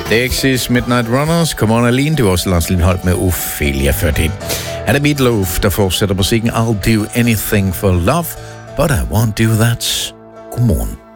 Dexys Midnight Runners, Come On Aline, det var også Lars Lindholdt med Ophelia før det. Er det Meatloaf, der fortsætter musikken I'll do anything for love, but I won't do that. Godmorgen.